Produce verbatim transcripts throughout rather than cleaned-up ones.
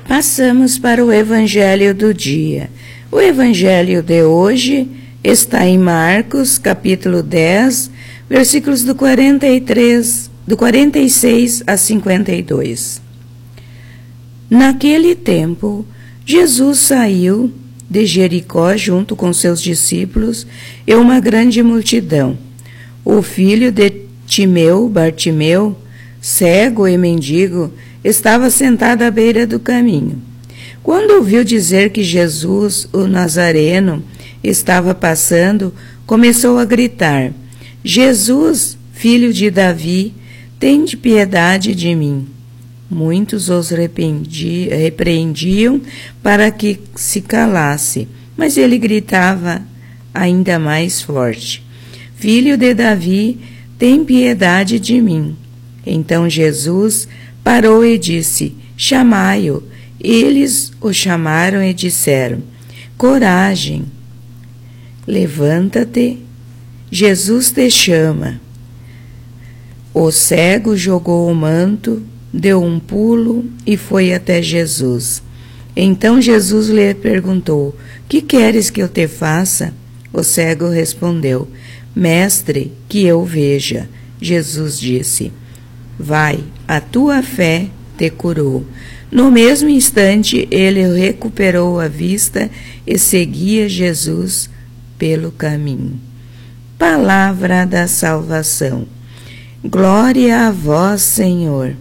Passamos para o Evangelho do dia. O Evangelho de hoje está em Marcos, capítulo dez, versículos do quarenta e três, do quarenta e seis a cinquenta e dois. Naquele tempo, Jesus saiu de Jericó junto com seus discípulos e uma grande multidão. O filho de Timeu, Bartimeu, cego e mendigo, estava sentado à beira do caminho. Quando ouviu dizer que Jesus, o Nazareno, estava passando, começou a gritar: Jesus, filho de Davi, tende piedade de mim. Muitos os repreendiam para que se calasse, mas ele gritava ainda mais forte: Filho de Davi, tem piedade de mim. Então Jesus parou e disse: Chamai-o. Eles o chamaram e disseram: Coragem, levanta-te, Jesus te chama. O cego jogou o manto, deu um pulo e foi até Jesus. Então Jesus lhe perguntou: Que queres que eu te faça? O cego respondeu: Mestre, que eu veja. Jesus disse: Vai, a tua fé te curou. No mesmo instante, ele recuperou a vista e seguia Jesus pelo caminho. Palavra da salvação. Glória a vós, Senhor.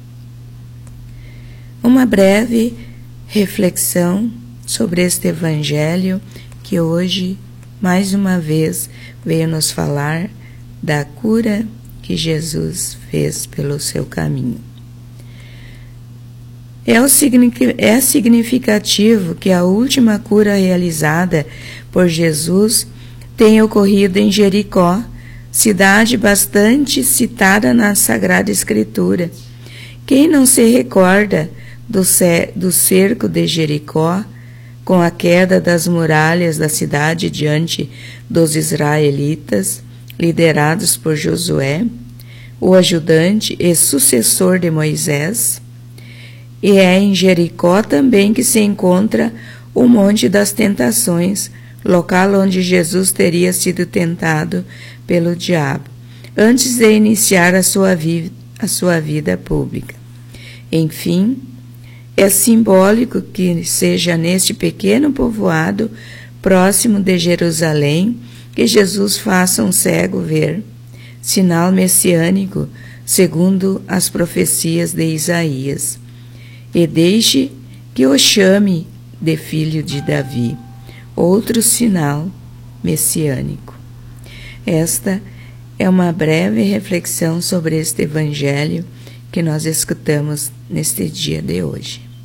Uma breve reflexão sobre este evangelho que hoje, mais uma vez, veio nos falar da cura que Jesus fez pelo seu caminho. É, o, é significativo que a última cura realizada por Jesus tenha ocorrido em Jericó, cidade bastante citada na Sagrada Escritura. Quem não se recorda do, do cerco de Jericó, com a queda das muralhas da cidade diante dos israelitas, liderados por Josué, o ajudante e sucessor de Moisés? E é em Jericó também que se encontra o Monte das Tentações, local onde Jesus teria sido tentado pelo diabo, antes de iniciar a sua, vi a sua vida pública. Enfim, é simbólico que seja neste pequeno povoado, próximo de Jerusalém, que Jesus faça um cego ver, sinal messiânico, segundo as profecias de Isaías, e deixe que o chame de filho de Davi, outro sinal messiânico. Esta é uma breve reflexão sobre este evangelho que nós escutamos neste dia de hoje.